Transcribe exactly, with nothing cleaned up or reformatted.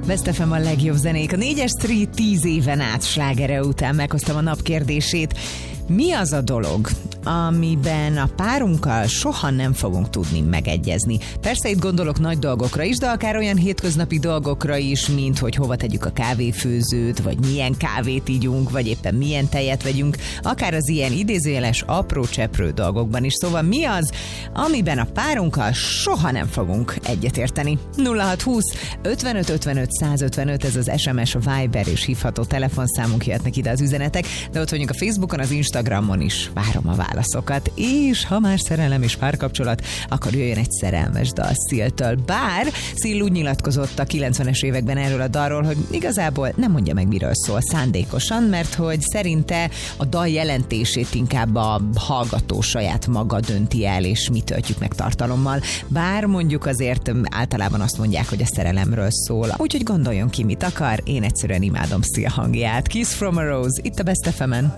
Best ef em a legjobb zenék. A négyes Street tíz éven át slágere után meghoztam a nap kérdését. Mi az a dolog, amiben a párunkkal soha nem fogunk tudni megegyezni? Persze itt gondolok nagy dolgokra is, de akár olyan hétköznapi dolgokra is, mint hogy hova tegyük a kávéfőzőt, vagy milyen kávét ígyunk, vagy éppen milyen tejet vegyünk, akár az ilyen idézőjeles apró cseprő dolgokban is. Szóval mi az, amiben a párunkkal soha nem fogunk egyetérteni? nulla hat húsz ötvenöt ötvenöt százötvenöt, ez az es em es, a Viber és hívható telefonszámunk, jöhetnek ide az üzenetek, de ott vagyunk a Facebookon, az Instagramon is várom a válaszokat, és ha már szerelem és párkapcsolat, akkor jöjjön egy szerelmes dal Seal-től. Bár Seal úgy nyilatkozott a kilencvenes években erről a dalról, hogy igazából nem mondja meg, miről szól szándékosan, mert hogy szerinte a dal jelentését inkább a hallgató saját maga dönti el, és mi töltjük meg tartalommal. Bár mondjuk azért általában azt mondják, hogy a szerelemről szól. Úgyhogy gondoljon ki, mit akar, én egyszerűen imádom Seal hangját. Kiss from a Rose, itt a Best ef emen.